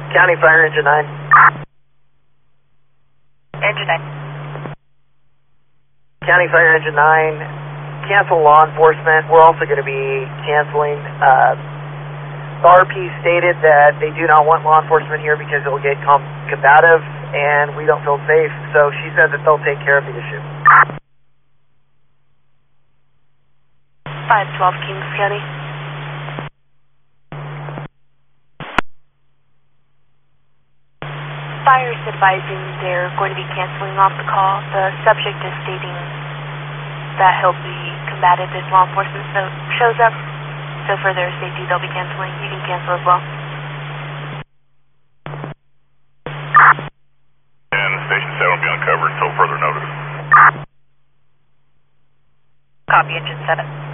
County Fire Engine 9. Engine 9. County Fire Engine 9, cancel law enforcement. We're also going to be canceling. The RP stated that they do not want law enforcement here because it will get combative and we don't feel safe. So she said that they'll take care of the issue. 512 Kings County. Fire's advising they're going to be canceling off the call. The subject is stating that he'll be combative if law enforcement shows up. So for their safety, they'll be canceling. You can cancel as well. And Station 7 will be uncovered until further notice. Copy, Engine 7.